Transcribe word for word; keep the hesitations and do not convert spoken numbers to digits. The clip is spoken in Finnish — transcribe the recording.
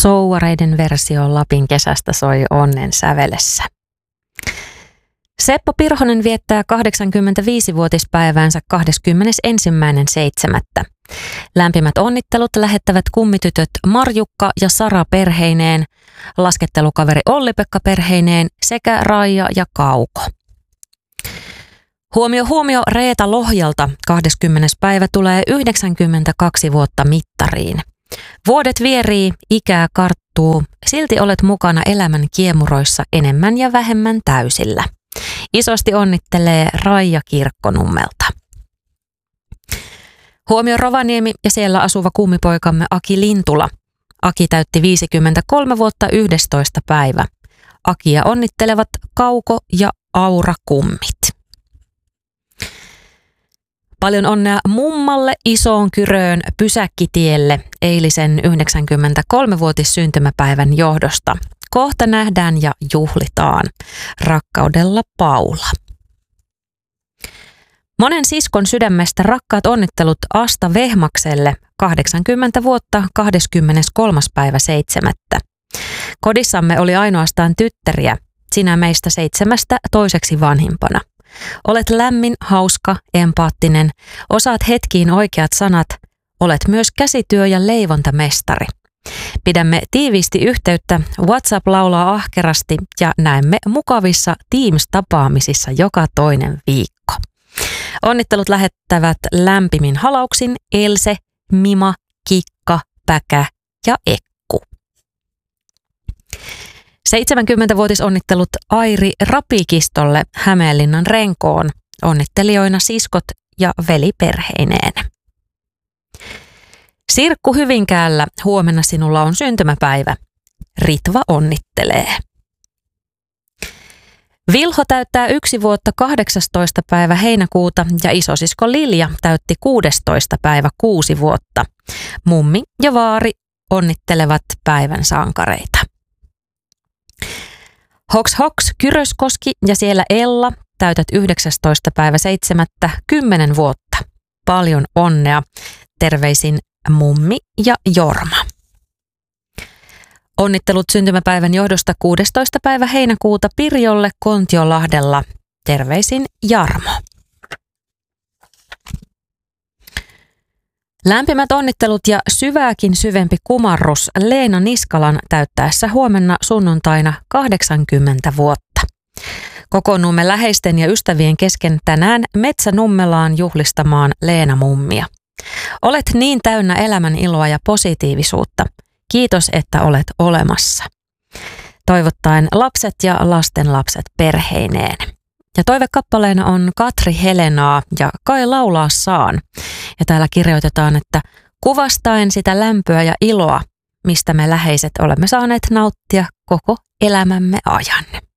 Souareiden versio Lapin kesästä soi onnen sävelessä. Seppo Pirhonen viettää kahdeksankymmentäviisivuotispäiväänsä kahdeskymmenesensimmäinen seitsemättä Lämpimät onnittelut lähettävät kummitytöt Marjukka ja Sara perheineen, laskettelukaveri Olli-Pekka perheineen sekä Raija ja Kauko. Huomio huomio Reeta Lohjalta kahdeskymmenes päivä tulee yhdeksänkymmentäkaksi vuotta mittariin. Vuodet vierii, ikää karttuu, silti olet mukana elämän kiemuroissa enemmän ja vähemmän täysillä. Isosti onnittelee Raija Kirkkonummelta. Huomio Rovaniemi ja siellä asuva kummipoikamme Aki Lintula. Aki täytti viisikymmentäkolme vuotta yhdestoista päivä. Akia onnittelevat Kauko ja Aura kummit. Paljon onnea mummalle Isoon Kyröön Pysäkkitielle eilisen yhdeksänkymmentäkolmevuotis syntymäpäivän johdosta. Kohta nähdään ja juhlitaan. Rakkaudella Paula. Monen siskon sydämestä rakkaat onnittelut Asta Vehmakselle kahdeksankymmentä vuotta kahdeskymmeneskolmas päivä seitsemättä Kodissamme oli ainoastaan tyttäriä, sinä meistä seitsemästä toiseksi vanhimpana. Olet lämmin, hauska, empaattinen, osaat hetkiin oikeat sanat, olet myös käsityö- ja leivontamestari. Pidämme tiiviisti yhteyttä, WhatsApp laulaa ahkerasti ja näemme mukavissa Teams-tapaamisissa joka toinen viikko. Onnittelut lähettävät lämpimin halauksin Else, Mima, Kikka, Päkä ja Ekku. seitsemänkymmentävuotisonnittelut Airi Rapikistolle Hämeenlinnan Renkoon, onnittelijoina siskot ja veli perheineen. Sirkku Hyvinkäällä, huomenna sinulla on syntymäpäivä. Ritva onnittelee. Vilho täyttää yksi vuotta kahdeksastoista päivä heinäkuuta ja isosisko Lilja täytti kuudestoista päivä kuusi vuotta. Mummi ja vaari onnittelevat päivän sankareita. Hoks hoks Kyröskoski ja siellä Ella täytät yhdeksästoista päivä seitsemättä kymmenen vuotta. Paljon onnea. Terveisin Mummi ja Jorma. Onnittelut syntymäpäivän johdosta kuudestoista päivä heinäkuuta Pirjolle Kontiolahdella. Terveisin Jarmo. Lämpimät onnittelut ja syvääkin syvempi kumarrus Leena Niskalan täyttäessä huomenna sunnuntaina kahdeksankymmentä vuotta. Kokoonnumme läheisten ja ystävien kesken tänään Metsänummelaan juhlistamaan Leena mummia. Olet niin täynnä elämän iloa ja positiivisuutta. Kiitos, että olet olemassa. Toivottaen lapset ja lastenlapset perheineen. Ja toivekappaleena on Katri Helenaa ja Kai laulaa saan. Ja täällä kirjoitetaan, että kuvastaen sitä lämpöä ja iloa, mistä me läheiset olemme saaneet nauttia koko elämämme ajan.